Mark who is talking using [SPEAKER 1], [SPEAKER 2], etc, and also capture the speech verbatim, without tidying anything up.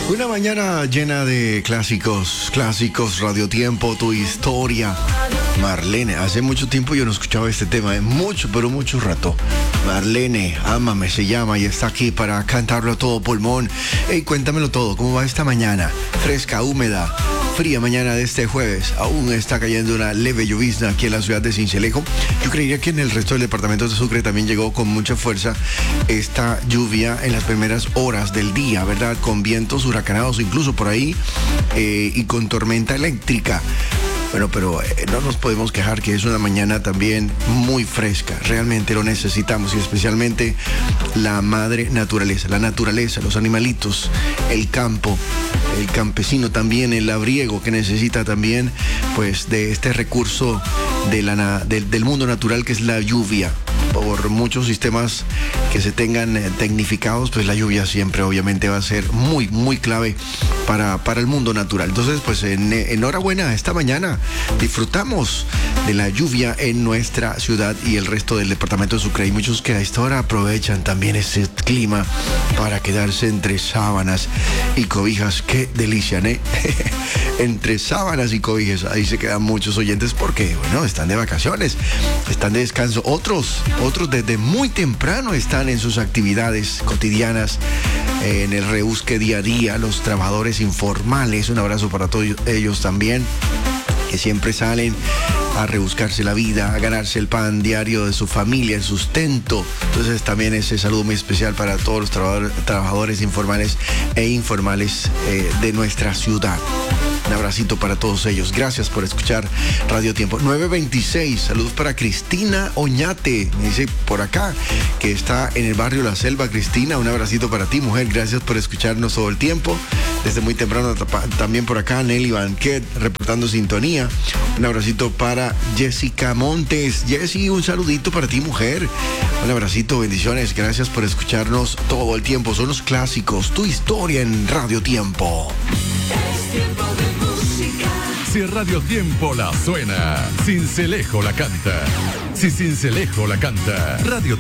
[SPEAKER 1] Una mañana llena de clásicos, clásicos, Radio Tiempo, Tu Historia. Marlene, hace mucho tiempo yo no escuchaba este tema, ¿eh? mucho, pero mucho rato. Marlene, Ámame se llama y está aquí para cantarlo a todo pulmón. Hey, cuéntamelo todo, ¿cómo va esta mañana? Fresca, húmeda, fría mañana de este jueves. Aún está cayendo una leve llovizna aquí en la ciudad de Sincelejo. Yo creería que en el resto del departamento de Sucre también llegó con mucha fuerza esta lluvia en las primeras horas del día, ¿verdad? Con vientos huracanados incluso por ahí eh, y con tormenta eléctrica. Bueno, pero eh, no nos podemos quejar que es una mañana también muy fresca. Realmente lo necesitamos y especialmente la madre naturaleza, la naturaleza, los animalitos, el campo, el campesino también, el labriego que necesita también pues de este recurso de la, de, del mundo natural que es la lluvia. Por muchos sistemas que se tengan eh, tecnificados, pues la lluvia siempre obviamente va a ser muy, muy clave para, para el mundo natural. Entonces, pues en, enhorabuena, esta mañana disfrutamos de la lluvia en nuestra ciudad y el resto del departamento de Sucre. Hay muchos que a esta hora aprovechan también ese clima para quedarse entre sábanas y cobijas. Qué delicia, ¿eh? Entre sábanas y cobijas, ahí se quedan muchos oyentes porque, bueno, están de vacaciones, están de descanso. Otros, otros desde muy temprano están en sus actividades cotidianas, eh, en el rebusque día a día, los trabajadores informales. Un abrazo para todos ellos también, que siempre salen a rebuscarse la vida, a ganarse el pan diario de su familia, el sustento. Entonces también ese saludo muy especial para todos los trabajadores, trabajadores informales e informales eh, de nuestra ciudad. Un abracito para todos ellos. Gracias por escuchar Radio Tiempo. nueve veintiséis, saludos para Cristina Oñate. Me dice por acá que está en el barrio La Selva. Cristina, un abracito para ti, mujer. Gracias por escucharnos todo el tiempo. Desde muy temprano también por acá Nelly Banquet reportando sintonía. Un abracito para Jessica Montes. Jessy, un saludito para ti, mujer. Un abracito, bendiciones. Gracias por escucharnos todo el tiempo. Son los clásicos, Tu Historia en Radio Tiempo.
[SPEAKER 2] Es tiempo de música.
[SPEAKER 3] Si Radio Tiempo la suena, Sincelejo la canta. Si Sincelejo la canta, Radio